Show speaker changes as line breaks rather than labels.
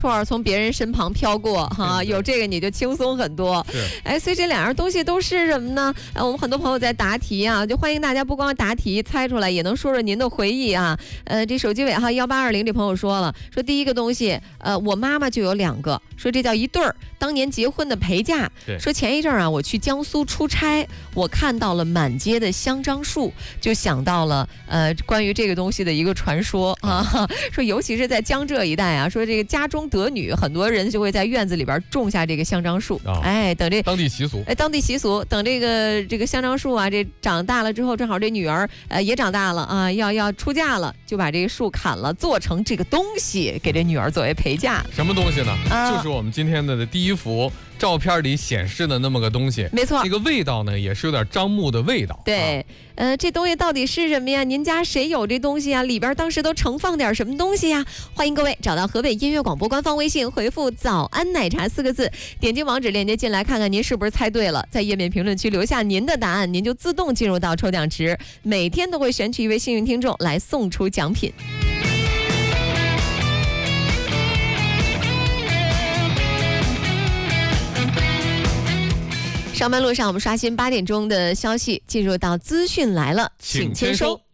从别人身旁飘过哈，有这个你就轻松很多。哎，所以这两样东西都是什么呢？我们很多朋友在答题啊，就欢迎大家不光答题猜出来，也能说说您的回忆啊。这手机尾号1820这朋友说了，说第一个东西，我妈妈就有2个，说这叫一对儿，当年结婚的陪嫁。说前一阵啊，我去江苏出差，我看到了满街的香樟树，就想到了关于这个东西的一个传说啊，说尤其是在江浙一带啊，说这个家中得女，很多人就会在院子里边种下这个香樟树。哎，等这
当地习俗，
当地习俗，等这个香樟树啊，这长大了之后，正好这女儿也长大了啊，要出嫁了，就把这个树砍了，做成这个东西给这女儿作为陪嫁。
什么东西呢？就是我们今天的第一幅照片里显示的那么个东西。
没错，
这个味道呢，也是有点樟木的味道。
对，这东西到底是什么呀？您家谁有这东西啊？里边当时都盛放点什么东西呀？欢迎各位找到河北音乐广播官方微信，回复“早安奶茶”4个字，点击网址链接进来，看看您是不是猜对了，在页面评论区留下您的答案，您就自动进入到抽奖池，每天都会选取一位幸运听众来送出奖品。上班路上，我们刷新8点钟的消息，进入到资讯来了，请签收。